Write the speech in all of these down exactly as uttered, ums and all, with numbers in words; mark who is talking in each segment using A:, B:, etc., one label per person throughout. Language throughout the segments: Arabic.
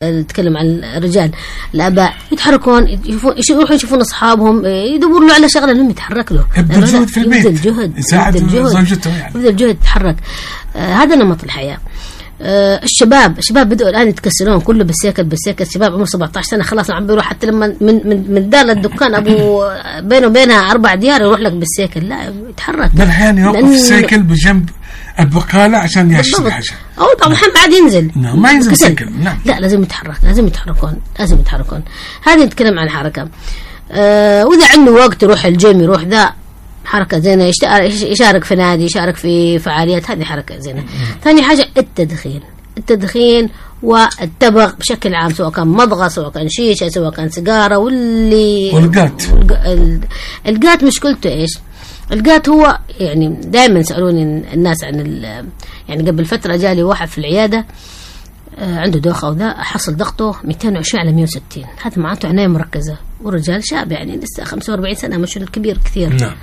A: نتكلم عن الرجال الآباء يتحركون، يروحون يشوفون أصحابهم، يدورون على شغلة لهم يتحرك له،
B: يبذل جهد في البيت،
A: يبذل جهد،
B: يساعد زوجته يعني،
A: يبذل جهد يتحرك. آه هذا نمط الحياة. آه الشباب الشباب بدأوا الآن يتكسرون كله بالسيكل بالسيكل. الشباب عمره سبعة عشر سنة خلاص عم بيروح، حتى لما من من من دار للدكان أبو بينه وبينها أربع ديار يروح لك بالسيكل، لا يتحرك.
B: بالحين يوقف السيكل بجنب البقالة عشان يشتري حاجة،
A: أو طبعا بعد ينزل
B: نعم ما ينزل سيكل. نعم
A: لا لازم يتحرك، لازم يتحركون لازم يتحركون. هذه نتكلم عن الحركة. آه وإذا عنده وقت يروح الجيم يروح ذا حركة زينة، يشارك في نادي، يشارك في فعاليات، هذه حركة زينة. ثاني حاجة التدخين، التدخين والتبغ بشكل عام، سواء كان مضغة سواء كان شيشة سواء كان سيجارة واللي
B: والقات.
A: القات مشكلته إيش؟ القات هو يعني دائما سألوني الناس عن يعني قبل فترة جالي واحد في العيادة عنده دوخة وذا، حصل ضغطه مئتين وعشرين على مئة وستين، هذا معناته عناية مركزة، والرجال شاب يعني لسه خمسة وأربعين سنة، مش الكبير كثير. نعم.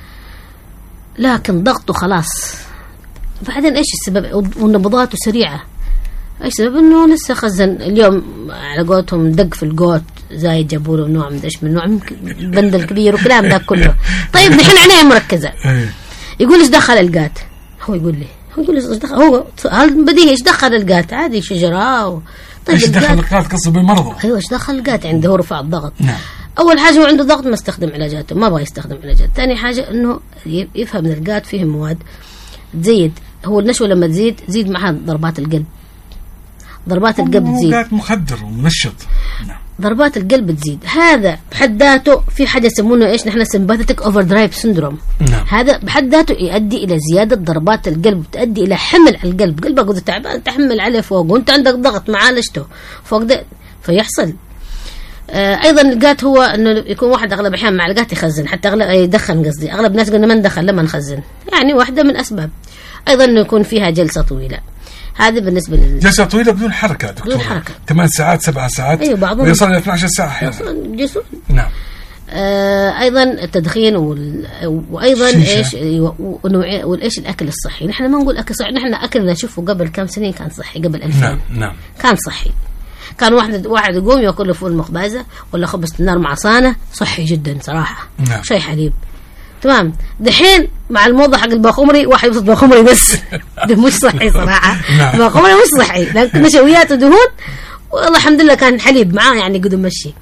A: لكن ضغطه خلاص. بعدين ايش السبب؟ ونبضاته سريعة. ايش السبب؟ انه لسه خزن اليوم على قولتهم دق في القوت زايد، جابوا له نوع من ايش من نوع من بندل كبير وكلام ذا كله. طيب نحن عناية مركزة. يقول ايش دخل القات؟ هو يقول لي هو يقول ايش دخل، هو هل بديهي ايش دخل القات؟ عادي شجرة و...
B: طيب ايش دخل القات؟ قصه بالمرضى.
A: ايوه ايش دخل القات؟ عنده هو رفع الضغط.
B: نعم.
A: أول حاجة هو عنده ضغط ما استخدم علاجاته، ما بغى يستخدم علاجات. ثاني حاجة إنه يفهم إن القات فيه مواد تزيد، هو النشوة لما تزيد تزيد معها ضربات القلب، ضربات القلب تزيد،
B: قات مخدر ومنشط. نعم.
A: ضربات القلب تزيد، هذا بحد ذاته في حاجة يسمونه إيش نحن سمباثيك أوفر درايف سندروم.
B: نعم.
A: هذا بحد ذاته يؤدي إلى زيادة ضربات القلب، تؤدي إلى حمل على القلب، قلبك قد تعبان تحمل عليه فوق وأنت عندك ضغط معالجته فوق ده، فيحصل. آه ايضا القات هو انه يكون واحد اغلب الاحيان مع القات يخزن، حتى اغلب يدخن، قصدي اغلب الناس قلنا ما ندخن لما نخزن، يعني واحده من اسباب. ايضا انه يكون فيها جلسه طويله، هذا بالنسبه لل
B: جلسه طويله بدون حركه دكتور،
A: بدون حركه
B: ثمان ساعات سبع ساعات.
A: ايوه بعضهم
B: ويصل الى اثنتي عشرة ساعه احيانا.
A: نعم. آه ايضا التدخين وال... وايضا ايش ونوعيه والايش الاكل الصحي. نحن ما نقول اكل صحي، نحن اكلنا نشوفه قبل كم سنين كان صحي، قبل ألفين.
B: نعم نعم
A: كان صحي، كان واحد واحد يقوم ياكل له فول مخبازه ولا خبز النار مع صانه، صحي جدا صراحه.
B: نعم.
A: شيء حليب تمام. دحين مع الموضه حق الباخمري واحد يوصل باخمري بس ده مش صحي صراحه.
B: نعم.
A: باخمري مش صحي لكن نشويات ودهون، والله الحمد لله كان حليب معاه يعني قد مشي.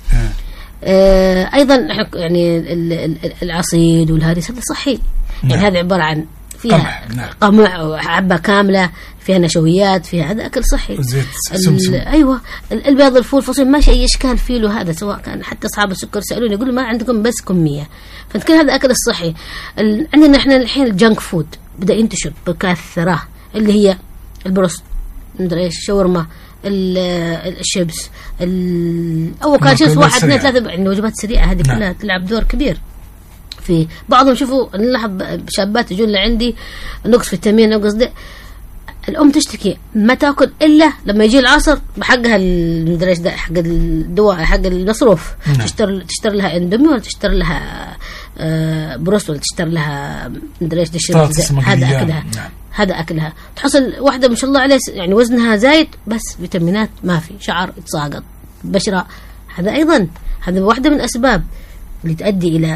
A: آه ايضا يعني العصيد والهريس هذا صحي.
B: نعم.
A: يعني هذا عباره عن فيها
B: قمح. نعم.
A: قمح حبه كامله، فيها نشويات، فيها هذا اكل صحي.
B: سمسم.
A: ايوه البيض الفول فصيل ما شيء اشكال فيه له هذا، سواء كان حتى اصحاب السكر سالوني يقولوا ما عندكم بس كميه، فنتكلم هذا اكل الصحي. عندنا احنا الحين الجنك فود بدا ينتشر بكثره، اللي هي البروست، مدري ايش، شاورما، الشيبس، اول كان شيء واحد اثنين ثلاثه يعني وجبات سريعه، هذه كلها نعم. تلعب دور كبير في بعضهم. شوفوا نلاحظ شابات يجون لعندي نقص فيتامين، نقص ده، الام تشتكي ما تاكل الا لما يجي العصر بحقها المدري ايش ده، حق الدواء حق المصروف. نعم. تشتري تشتري لها اندومي ولا تشتري لها آه بروست ولا تشتري لها مدري ايش ده، هذا اكلها. نعم. هذا اكلها تحصل واحده ما شاء الله عليه يعني وزنها زايد، بس فيتامينات ما في، شعر يتساقط، بشره. هذا ايضا هذا واحده من الاسباب اللي تؤدي الى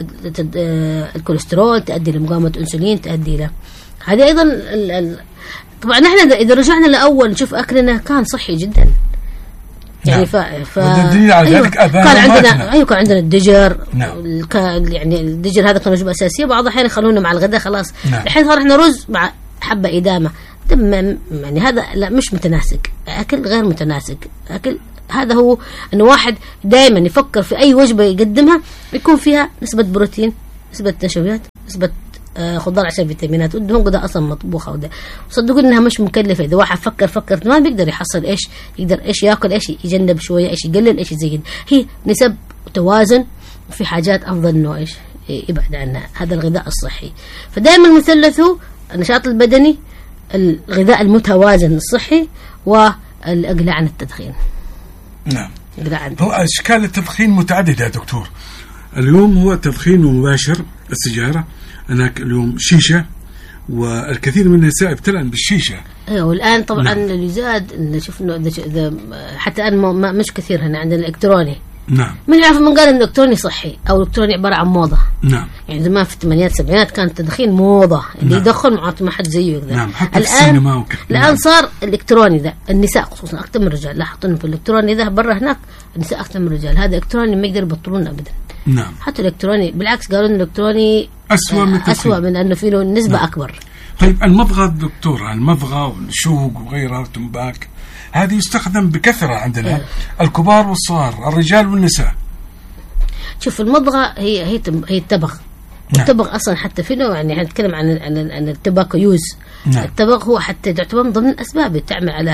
A: الكوليسترول، تؤدي لمقاومه الانسولين، تؤدي الى هذه ايضا ال ال طبعا نحن اذا رجعنا لاول نشوف اكلنا كان صحي جدا يعني. ف, ف...
B: أيوة.
A: كان عندنا ايوه كان عندنا الدجر.
B: نعم.
A: كان يعني الدجر هذا كان وجبه اساسيه، بعض الاحيان يخلونا مع الغداء خلاص.
B: نعم.
A: الحين صار احنا رز مع حبه ادامه، يعني هذا لا مش متناسق، اكل غير متناسق. اكل هذا هو انه واحد دائما يفكر في اي وجبه يقدمها يكون فيها نسبه بروتين، نسبه نشويات، نسبه آه خضار عشان فيتامينات، والدهون قد اصلا مطبوخه وده. صدقوا انها مش مكلفه، اذا واحد فكر فكر ما بيقدر يحصل ايش يقدر ايش ياكل، ايش يجنب شويه، ايش يقلل، ايش يزيد. هي نسب توازن، وفي حاجات افضل انه ايش يبعد عنها. هذا الغذاء الصحي. فدائما مثلث هو النشاط البدني، الغذاء المتوازن الصحي، والاقلاع عن التدخين.
B: نعم. هو اشكال التدخين متعدده يا دكتور. اليوم هو تدخين مباشر السيجاره، هناك اليوم شيشه، والكثير من النساء ابتلأن بالشيشه.
A: ايوه. والان طبعا نعم. اللي زاد اللي شفنا اذا حتى الان ما مش كثير هنا عندنا الالكتروني.
B: نعم.
A: من يعرف من قال ان الالكتروني صحي او الالكتروني عباره عن موضه.
B: نعم.
A: يعني زمان في الثمانينات السبعينات كان التدخين موضه، اللي نعم. يدخن معاط ما حد زيه كذا.
B: نعم. حتى
A: الان
B: في السينما وكذا.
A: الان
B: نعم.
A: صار الالكتروني ذا النساء خصوصا اكثر من الرجال، لاحظوا في الالكتروني ذا برا هناك النساء اكثر من الرجال، هذا الالكتروني ما يقدر يبطلون ابدا.
B: نعم.
A: حتى الالكتروني بالعكس قالوا ان الالكتروني
B: اسوء من التدخين،
A: اسوء من انه فيه له نسبه نعم. اكبر.
B: طيب المضغه دكتور، المضغه والشوق وغيرها والتمباك هذه يستخدم بكثره عندنا أه. الكبار والصغار، الرجال والنساء. شوف
A: المضغه هي هي هي التبغ. نعم. التبغ اصلا حتى فيه يعني نتكلم عن عن عن التباكو يوز. نعم. التبغ هو حتى تعتبر من ضمن الاسباب تعمل على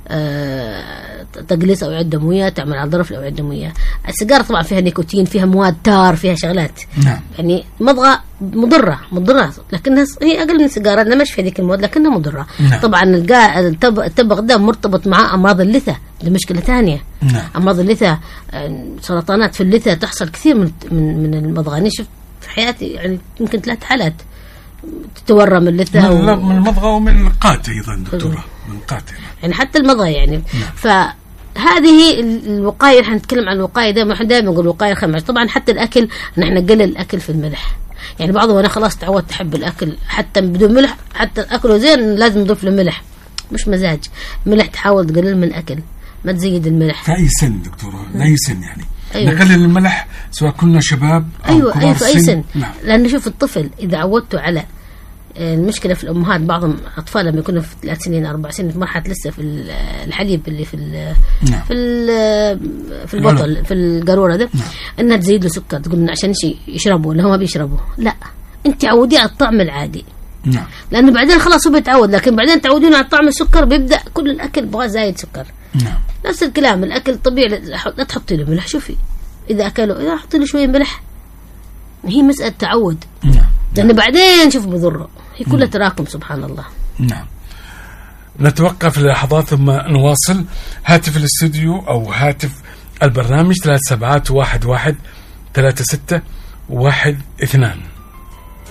A: آه تقليص اوعيه دمويه، تعمل على ضرف الاوعيه الدمويه. السيجاره طبعا فيها نيكوتين، فيها مواد تار، فيها شغلات.
B: نعم.
A: يعني مضغه مضره مضره لكنها هي اقل من السيجاره، انها مش فيها ذيك المواد لكنها مضره. نعم. طبعا التبغ ده مرتبط مع امراض اللثه، دي مشكله ثانيه.
B: نعم.
A: امراض اللثه، سرطانات في اللثه تحصل كثير من من من المضغه. انا شفت في حياتي يعني يمكن ثلاث حالات تتورم اللثه
B: من, و... من المضغه ومن القات ايضا دكتوره، من القات
A: يعني حتى المضغه يعني.
B: نعم.
A: فهذه الوقايه، احنا نتكلم عن الوقايه دائما، احنا دائما نقول الوقايه خير. طبعا حتى الاكل نحن نقلل الاكل في الملح، يعني بعضهم انا خلاص تعودت احب الاكل حتى بدون ملح، حتى اكله زين لازم نضيف له ملح، مش مزاج. ملح تحاول تقلل من الاكل، ما تزيد الملح.
B: في اي سن دكتوره؟ لاي سن يعني؟ أيوة. نقلل الملح سواء كنا شباب أو
A: أيوة
B: كبار
A: أيوة في أي سن.
B: نعم.
A: لأن شوف الطفل إذا عودته على المشكلة في الأمهات، بعضهم أطفال لما يكونوا في ثلاث سنين أربع سنين في مرحلة لسه في الحليب اللي في ال نعم. في ال في البطل في القارورة ده. نعم. إنها تزيد له سكر، تقول عشان شيء يشربوا ولا هم ما بيشربوا، لا أنت عوديه على الطعم العادي.
B: نعم.
A: لأنه بعدين خلاص هو بيتعود، لكن بعدين تعودون على طعم السكر بيبدأ كل الأكل بغى زايد سكر.
B: نعم.
A: نفس الكلام الأكل طبيعي، لا تحطي له ملح. شوفي إذا أكلوا إذا حطي له شوية ملح، هي مسألة تعود.
B: نعم.
A: لأن بعدين شوف بضره، هي كلها تراكم سبحان الله.
B: نعم. نتوقف للحظات ثم نواصل. هاتف الاستوديو أو هاتف البرنامج ثلاث سبعات واحد واحد ثلاثة ستة واحد اثنان.